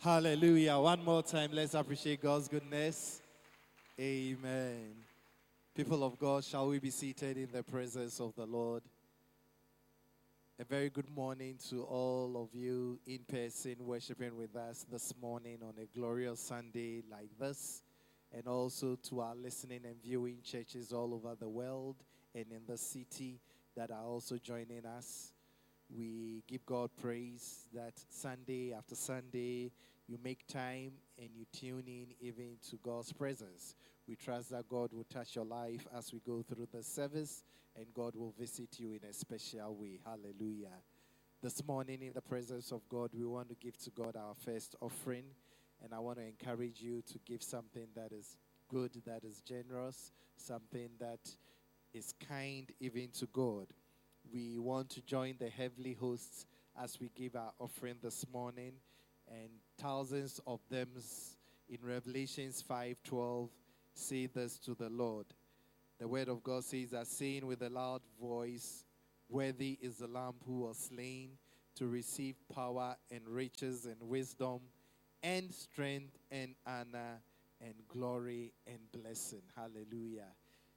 Hallelujah. One more time, let's appreciate God's goodness. Amen. People of God, shall we be seated in the presence of the Lord? A very good morning to all of you in person worshiping with us this morning on a glorious Sunday like this, and also to our listening and viewing churches all over the world and in the city that are also joining us. We give God praise that Sunday after Sunday you make time and you tune in even to God's presence. We trust that God will touch your life as we go through the service, and God will visit you in a special way. Hallelujah. This morning in the presence of God, we want to give to God our first offering, and I want to encourage you to give something that is good, that is generous, something that is kind even to God. We want to join the heavenly hosts as we give our offering this morning, and thousands of them in Revelations 5:12 say this to the Lord. The word of God says that, saying with a loud voice, worthy is the Lamb who was slain to receive power and riches and wisdom and strength and honor and glory and blessing. Hallelujah.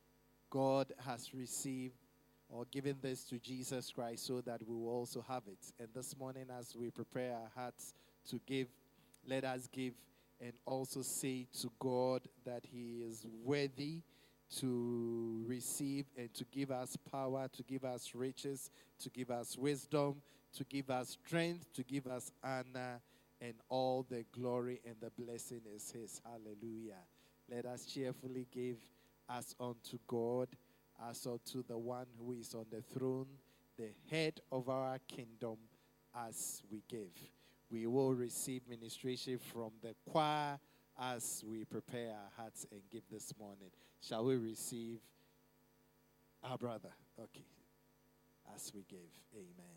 God has received or given this to Jesus Christ so that we will also have it. And this morning, as we prepare our hearts to give, let us give and also say to God that He is worthy to receive and to give us power, to give us riches, to give us wisdom, to give us strength, to give us honor, and all the glory and the blessing is His. Hallelujah. Let us cheerfully give as unto God, as unto the one who is on the throne, the head of our kingdom, as we give. We will receive ministration from the choir as we prepare our hearts and give this morning. Shall we receive our brother? Okay. As we give. Amen.